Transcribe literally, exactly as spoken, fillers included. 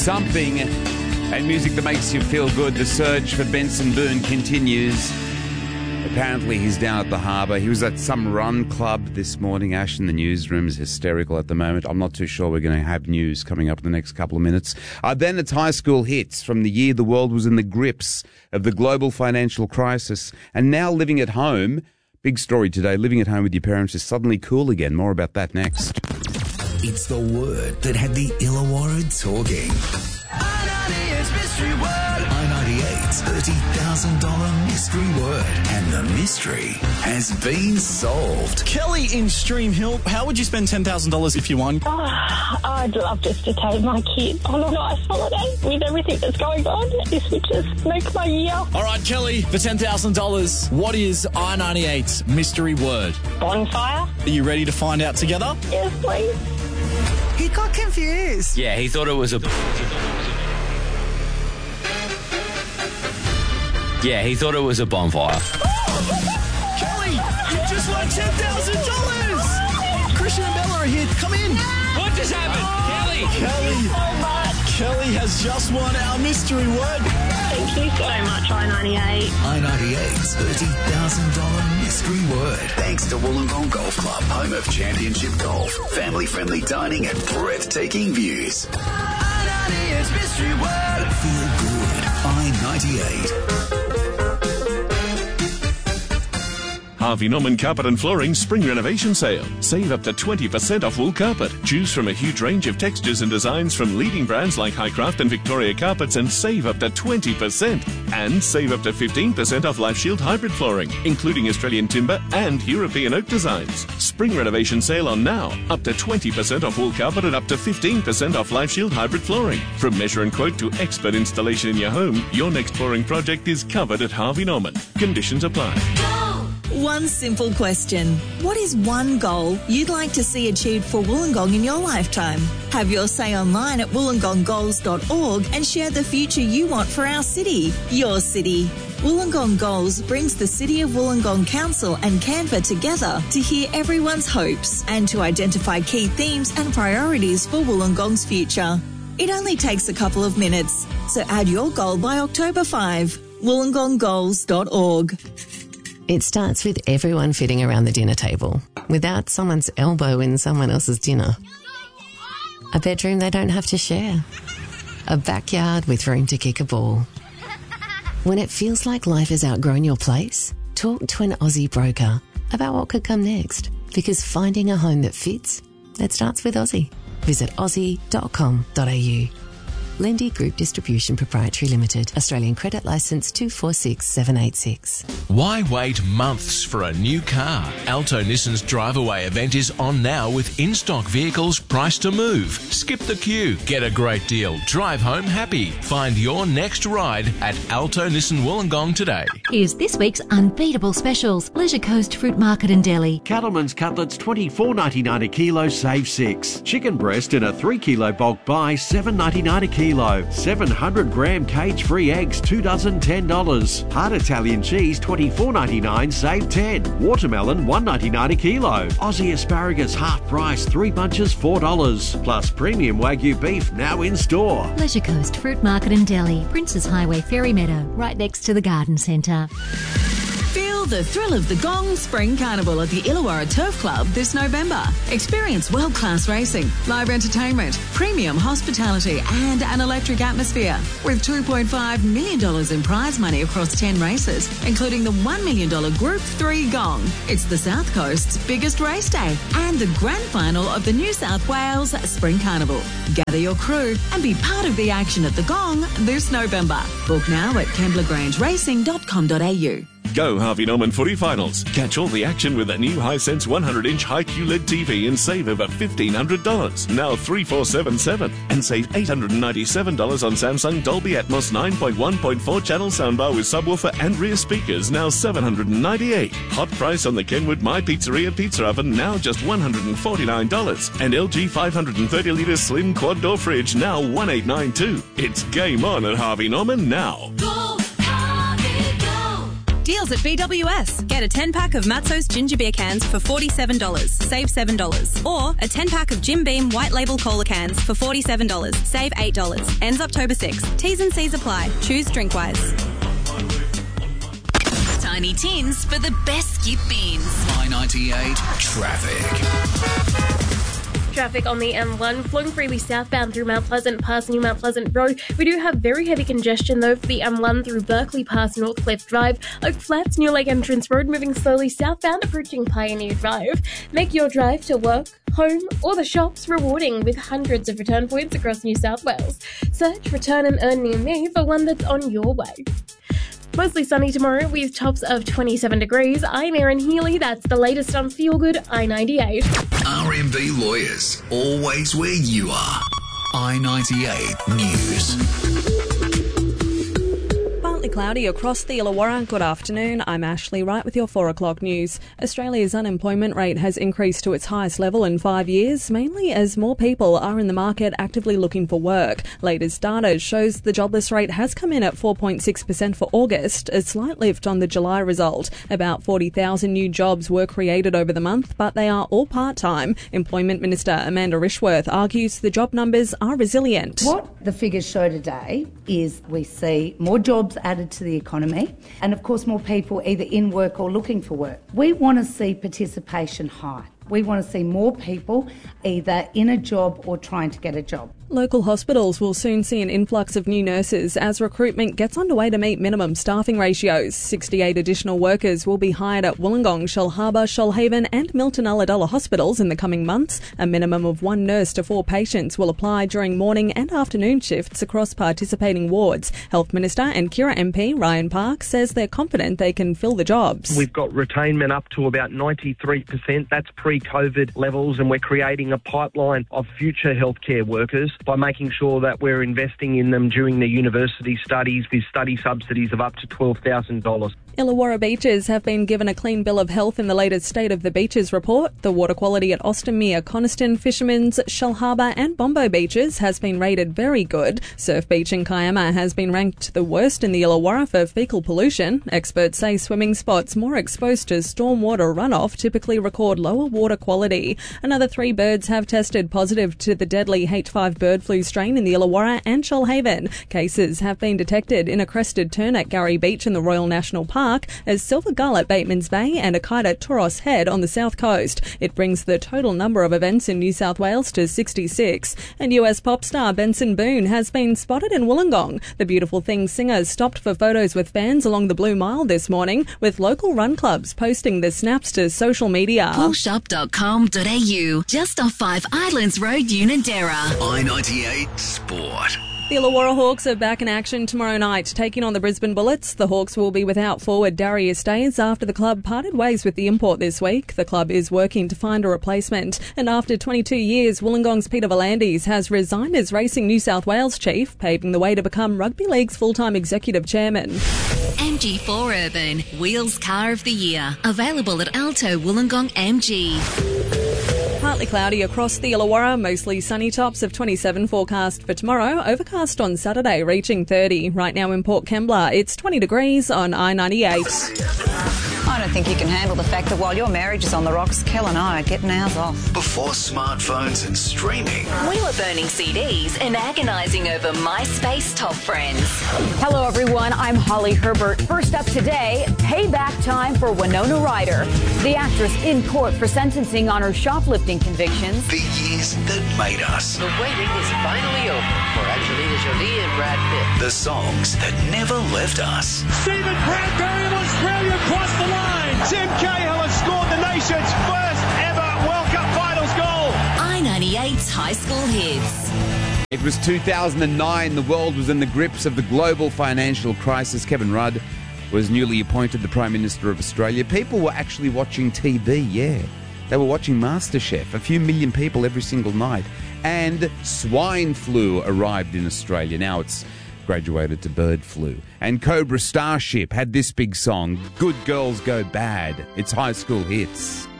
Something and music that makes you feel good. The search for Benson Boone continues. Apparently he's down at the harbour. He was at some run club this morning. Ash in the newsroom is hysterical at the moment. I'm not too sure we're going to have news coming up in the next couple of minutes. Uh, then it's high school hits from the year the world was in the grips of the global financial crisis. And now living at home, big story today, living at home with your parents is suddenly cool again. More about that next. It's the word that had the Illawarra talking. I ninety-eight's mystery word. I ninety-eight's thirty thousand dollars mystery word. And the mystery has been solved. Kelly in Stream Hill, how would you spend ten thousand dollars if you won? Oh, I'd love just to take my kid on a nice holiday with everything that's going on. This would just make my year. All right, Kelly, for ten thousand dollars, what is I ninety-eight's mystery word? Bonfire? Are you ready to find out together? Yes, please. He got confused. Yeah, he thought it was a... Yeah, he thought it was a bonfire. Kelly, you just won ten thousand dollars! Christian and Bella are here. Come in. What just happened? Kelly! Kelly, So much. Kelly has just won our mystery word. Thank you so much, I ninety-eight. I ninety-eight's thirty thousand dollars mystery word. Thanks to Wollongong Golf Club, home of championship golf, family-friendly dining and breathtaking views. I ninety-eight's mystery word. Feel good. I ninety-eight. Harvey Norman Carpet and Flooring Spring Renovation Sale. Save up to twenty percent off wool carpet. Choose from a huge range of textures and designs from leading brands like Highcraft and Victoria Carpets and save up to twenty percent. And save up to fifteen percent off Life Shield hybrid flooring, including Australian timber and European oak designs. Spring Renovation Sale on now. Up to twenty percent off wool carpet and up to fifteen percent off Life Shield hybrid flooring. From measure and quote to expert installation in your home, your next flooring project is covered at Harvey Norman. Conditions apply. One simple question. What is one goal you'd like to see achieved for Wollongong in your lifetime? Have your say online at wollongong goals dot org and share the future you want for our city, your city. Wollongong Goals brings the City of Wollongong Council and Canva together to hear everyone's hopes and to identify key themes and priorities for Wollongong's future. It only takes a couple of minutes, so add your goal by October fifth. wollongong goals dot org. It starts with everyone fitting around the dinner table, without someone's elbow in someone else's dinner. A bedroom they don't have to share. A backyard with room to kick a ball. When it feels like life has outgrown your place, talk to an Aussie broker about what could come next. Because finding a home that fits, it starts with Aussie. Visit aussie dot com dot a u. Lendy Group Distribution Proprietary Limited. Australian Credit Licence two four six seven eight six. Why wait months for a new car? Alto Nissan's Drive Away event is on now with in-stock vehicles priced to move. Skip the queue. Get a great deal. Drive home happy. Find your next ride at Alto Nissan Wollongong today. Here's this week's unbeatable specials. Leisure Coast Fruit Market in Delhi. Cattleman's cutlets twenty-four ninety-nine a kilo, save six. Chicken breast in a three kilo bulk buy, seven ninety-nine a kilo. seven hundred gram cage-free eggs, two dozen, ten dollars. Hard Italian cheese, twenty-four ninety-nine, save ten. Watermelon, one ninety-nine a kilo. Aussie asparagus, half price, three bunches, four dollars. Plus premium Wagyu beef, now in store. Leisure Coast Fruit Market in Delhi. Princes Highway Ferry Meadow, right next to the Garden Centre. Feel the thrill of the Gong Spring Carnival at the Illawarra Turf Club this November. Experience world-class racing, live entertainment, premium hospitality and an electric atmosphere with two point five million dollars in prize money across ten races, including the one million dollars Group three Gong. It's the South Coast's biggest race day and the grand final of the New South Wales Spring Carnival. Gather your crew and be part of the action at the Gong this November. Book now at kembla grange racing dot com dot a u. Go Harvey Norman Footy Finals. Catch all the action with a new Hisense one hundred inch high Q L E D T V and save over fifteen hundred dollars. Now three four seven seven. And save eight hundred ninety-seven dollars on Samsung Dolby Atmos nine point one point four channel soundbar with subwoofer and rear speakers, now seven hundred ninety-eight dollars. Hot price on the Kenwood My Pizzeria pizza oven, now just one hundred forty-nine dollars. And L G five hundred thirty litre slim quad door fridge, now one thousand eight hundred ninety-two dollars. It's game on at Harvey Norman now. Go, Harvey, go. Deals at B W S. Get a ten-pack of Matzo's ginger beer cans for forty-seven dollars. Save seven dollars. Or a ten-pack of Jim Beam white label cola cans for forty-seven dollars. Save eight dollars. Ends October sixth. T's and C's apply. Choose Drinkwise. Tiny tins for the best skip beans. I ninety-eight traffic. Traffic on the M one flowing freely southbound through Mount Pleasant past New Mount Pleasant Road. We do have very heavy congestion though for the M one through Berkeley past Northcliffe Drive. Oak Flats, New Lake Entrance Road moving slowly southbound approaching Pioneer Drive. Make your drive to work, home or the shops rewarding with hundreds of return points across New South Wales. Search, return and earn near me for one that's on your way. Mostly sunny tomorrow with tops of twenty-seven degrees. I'm Erin Healy. That's the latest on Feel Good I ninety-eight. R M B Lawyers, always where you are. I ninety-eight News. Partly cloudy across the Illawarra. Good afternoon. I'm Ashley Wright with your four o'clock news. Australia's unemployment rate has increased to its highest level in five years, mainly as more people are in the market actively looking for work. Latest data shows the jobless rate has come in at four point six percent for August, a slight lift on the July result. About forty thousand new jobs were created over the month, but they are all part-time. Employment Minister Amanda Rishworth argues the job numbers are resilient. What the figures show today is we see more jobs added to the economy and, of course, more people either in work or looking for work. We want to see participation high. We want to see more people either in a job or trying to get a job. Local hospitals will soon see an influx of new nurses as recruitment gets underway to meet minimum staffing ratios. sixty-eight additional workers will be hired at Wollongong, Shellharbour, Shoalhaven and Milton Ulladulla hospitals in the coming months. A minimum of one nurse to four patients will apply during morning and afternoon shifts across participating wards. Health Minister and Kira M P Ryan Park says they're confident they can fill the jobs. We've got retainment up to about ninety-three percent. That's pre-COVID levels, and we're creating a pipeline of future healthcare workers by making sure that we're investing in them during their university studies with study subsidies of up to twelve thousand dollars. Illawarra beaches have been given a clean bill of health in the latest State of the Beaches report. The water quality at Austinmere, Coniston, Fisherman's, Shellharbour and Bombo beaches has been rated very good. Surf Beach in Kiama has been ranked the worst in the Illawarra for faecal pollution. Experts say swimming spots more exposed to stormwater runoff typically record lower water quality. Another three birds have tested positive to the deadly H five bird flu strain in the Illawarra and Shoalhaven. Cases have been detected in a crested tern at Garry Beach in the Royal National Park, as silver gull at Bateman's Bay and a kite at Toros Head on the south coast. It brings the total number of events in New South Wales to sixty-six. And U S pop star Benson Boone has been spotted in Wollongong. The Beautiful Things singer stopped for photos with fans along the Blue Mile this morning, with local run clubs posting the snaps to social media. Full shop dot com dot a u, just off Five Islands Road, Unanderra. I ninety-eight Sport. The Illawarra Hawks are back in action tomorrow night, taking on the Brisbane Bullets. The Hawks will be without forward Darius Days after the club parted ways with the import this week. The club is working to find a replacement. And after twenty-two years, Wollongong's Peter Volandis has resigned as Racing New South Wales chief, paving the way to become Rugby League's full-time executive chairman. M G four Urban, Wheels Car of the Year. Available at Alto Wollongong M G. Partly cloudy across the Illawarra, mostly sunny, tops of twenty-seven forecast for tomorrow. Overcast on Saturday, reaching thirty. Right now in Port Kembla, it's twenty degrees on I ninety-eight. I don't think you can handle the fact that while your marriage is on the rocks, Kel and I are getting ours off. Before smartphones and streaming. We were burning C Ds and agonising over MySpace top friends. Hello, everyone. I'm Holly Herbert. First up today, payback time for Winona Ryder. The actress in court for sentencing on her shoplifting convictions. The years that made us. The waiting is finally over for Angelina Jolie and Brad Pitt. The songs that never left us. Stephen Bradbury of Australia crossed the line. Tim Cahill has scored the nation's first ever World Cup finals goal. I ninety-eight's High School Hits. It was two thousand nine. The world was in the grips of the global financial crisis. Kevin Rudd was newly appointed the Prime Minister of Australia. People were actually watching T V, yeah. They were watching MasterChef, a few million people every single night. And swine flu arrived in Australia. Now it's graduated to bird flu. And Cobra Starship had this big song, Good Girls Go Bad. It's High School Hits.